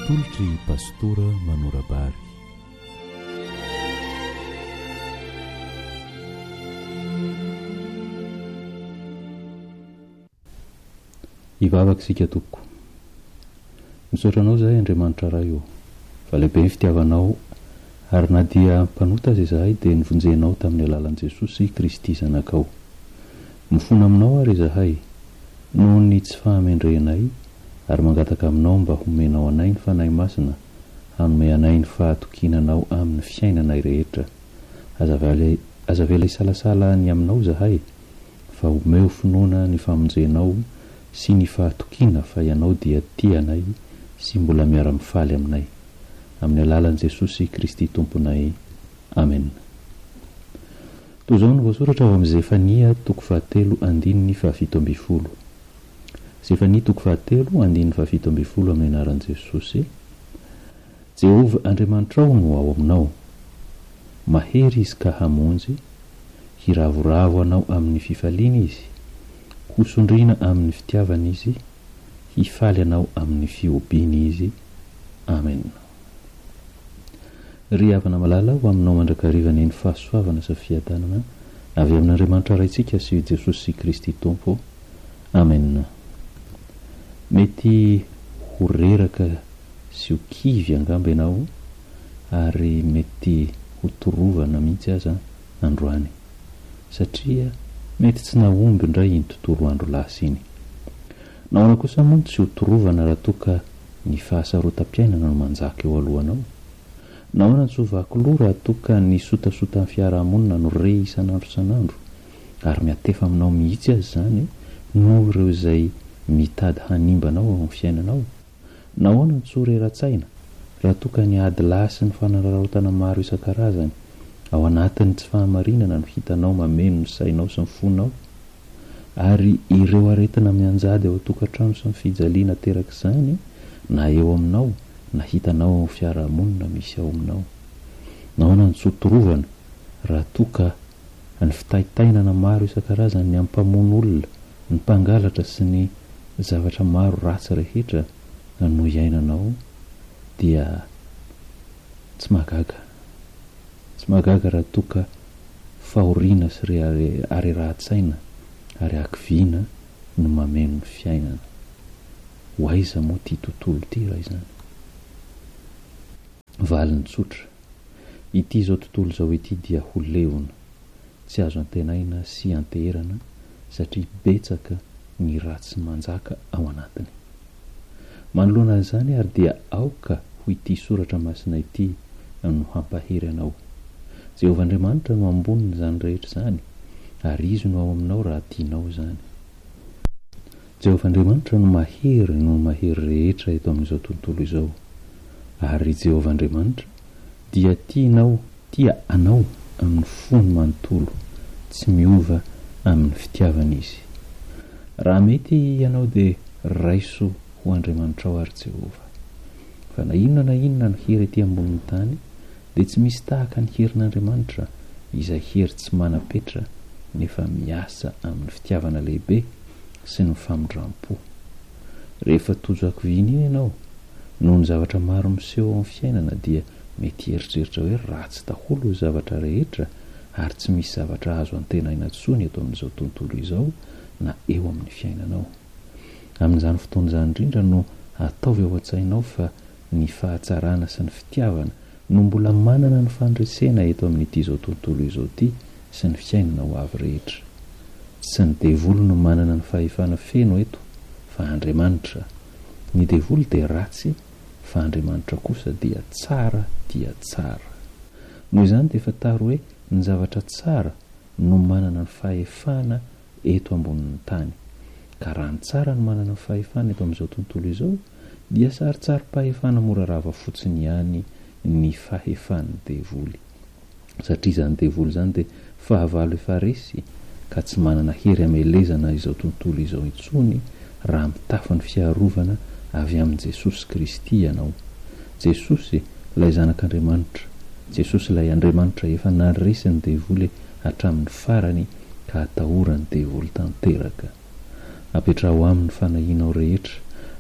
tolotry pastora Manorabary. Hivavaka isika toko. Misaotranao izahay Andriamanitra raha io, fa lehibe ny fitiavanao, ary na dia mpanota aza izahay dia nivonjenao tamin'ny alalan'i Jesosy Kristy zanakao. Mifona aminao ary izahay noho ny tsy fahamendrenay, ary mangataka aminao mba homenao anay ny fanahy masina, hanome anay ny fahatokinanao amin'ny fiainanay rehetra. Aza vela isalasala ny aminao izahay, fa omeo finoana ny famonjenao sy ny fahatokina fa ianao dia tianay sy mbola miara-mifaly aminay. Amin'ny alalan'i Jesosy Kristy tomponay. Amen. Toy izao no voasoratra ao amin'ny Zefania 3:7-7. Zefania 3:7-7 amin'ny anaran'i Jesosy. Jehova Andriamanitrao no ao aminao, mahery izy ka hamonjy, hiravoravo anao amin'ny fifaliana izy, hosondrina amin'ny fitiavana izy, hifaly anao amin'ny fiobiana izy. Amen. Ry havana malala ho aminao mandrakarivana eny fahasoavana sy fiadanana avy amin'Andriamanitra raintsika sy Jesosy Kristy Tompo. Amen. Mety ho reraka sy ho kivy angamba ianao, ary mety ho torovana mihitsy aza androany, satria mety tsy nahomby indray iny tontolo andro lasa iny. Nahoana kosa moa tsy ho torovana raha toa ka ny fahasarotam-piainana no manjaka eo alohanao? Nahoana tsy ho vaky loha raha toa ka ny sotasota amin'ny fiarahamonina no re isan'andro isan'andro, ary miatefa aminao mihitsy azy izany noho ireo izay mitady hanimbanao ao amin'ny fiainanao? Nahoana tsy ho reratsaina raha toa ka ny ady lasy ny fanararaotana maro isan-karazany ao anatin'ny tsy fahamarinana no hitanao mameno ny sainao sy ny fonao, ary ireo aretina mianjady ao an-tokantrano sy ny fijaliana terak'izany na eo aminao na hitanao amin'ny fiarahamonina misy ao aminao? Nahoana ny tsy ho torovana raha toa ka ny fitaitainana maro isan-karazany ny ampamono olona, ny mpangalatra sy ny zavatra maro ratsy rehetra no iainanao dia tsy mahagaga raha toa ka fahoriana sy arerahan-tsaina ary akiviana no mameno ny fiainana. Ho aiza moa ty tontolo ty raha izany? Valiny tsotra, ity izao tontolo izao ity dia ho levona, tsy azo antenaina sy anteherana satria betsaka ny ratsy manjaka ao anatiny. Manoloana an'izany ary dia aoka ho ity soratra masina ity no hampahery anao. Jehovah Andriamanitra no amboniny izany rehetra izany, ary izy no ao aminao raha tianao izany. Jehovah Andriamanitra no mahery rehetra eto amin'izao tontolo izao, ary Jehovah Andriamanitra dia tia anao amin'ny fony manontolo, tsy miova amin'ny fitiavana izy. Raha mety ianao dia raiso ho Andriamanitrao ary Jehovah, fa na inona ny hery ety ambonin'ny tany dia tsy misy tahaka ny herin'Andriamanitra, izay hery tsy manapetra nefa miasa amin'ny fitiavana lehibe sy ny famindram-po. Rehefa tojo akiviana iny ianao noho ny zavatra maro miseho amin'ny fiainana dia mety heritreritra hoe ratsy daholo ny zavatra rehetra, ary tsy misy zavatra azo antenaina intsony eto amin'izao tontolo izao na eo amin'ny fiainanao. Amin'izany fotoana izany indrindra no ataovy ao an-tsainao fa ny fahatsarana sy ny fitiavana no mbola manana ny fandresena eto amin'ity izao tontolo izao ity sy ny fiainana ho avy rehetra. Tsy ny devolo no manana ny fahefana feno eto, fa Andriamanitra. Ny devolo dia ratsy, fa Andriamanitra kosa dia tsara dia tsara. Noho izany dia fantaro hoe ny zavatra tsara no manana ny fahefana eto ambonin'ny tany, ka raha ny tsara no manana ny fahefana eto amin'izao tontolo izao dia saritsary-pahefana mora rava fotsiny ihany ny fahefan'ny devoly, satria izany devoly izany dia fahavalo efa resy ka tsy manana hery hamelezana izao tontolo izao intsony raha mitafa ny fiarovana avy amin'i Jesosy Kristy ianao. Jesosy ilay zanak'Andriamanitra, Jesosy ilay Andriamanitra efa naresy ny devoly hatramin'ny farany ka hatahorany devoly tanteraka. Apetrao aminy fanahinao rehetra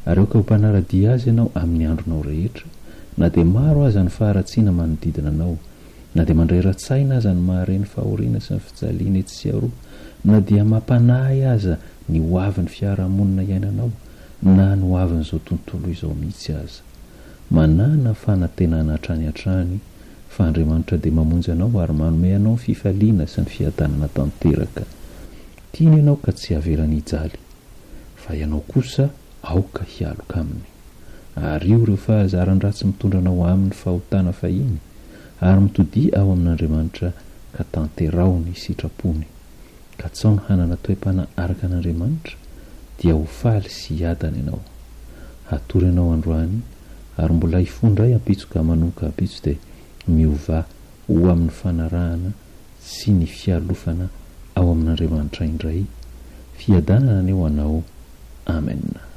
ary eoka ho mpanaradia azy ianao amin'ny andronao rehetra, na dia maro aza ny faharatsiana manodidina anao, na dia mandray ratsaina aza ny mahareny fahoriana sy ny fijaliana etsy sy aroa, na dia mampanahy aza ny hoavin'ny fiarahamonina iainanao na ny hoavin'izao tontolo izao mihitsy aza. Manana fanantenana hatrany hatrany fa Andriamanitra dia mamonjy anao ary manome anao ny fifaliana sy ny fiadanana tanteraka. Tiany ianao ka tsy havelany hijaly, fa ianao kosa aoka hialoka aminy. Ary io ireo fahazaran-dratsy mitondra anao amin'ny fahotana fahiny, ary mitodia ao amin'Andriamanitra ka tanterao ny sitrapony. Ka tsao ny hanana toe-pana araka an'Andriamanitra dia ho faly sy hiadana ianao. Hatory ianao androany ary mbola hifondray ampitsoka manoka ampitso dia miova ho amin'ny fanarahana sy ny fialofana ao amin'Andriamanitra indray. Fiadanana ny eo anao. Amen.